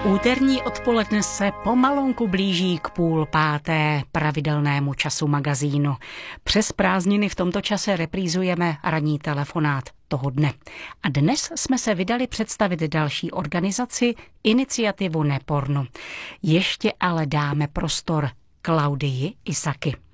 Úterní odpoledne se pomalonku blíží k 4:30 pravidelnému času magazínu. Přes prázdniny v tomto čase reprízujeme ranní telefonát toho dne. A dnes jsme se vydali představit další organizaci, iniciativu Neporno. Ještě ale dáme prostor Klaudii Isaky.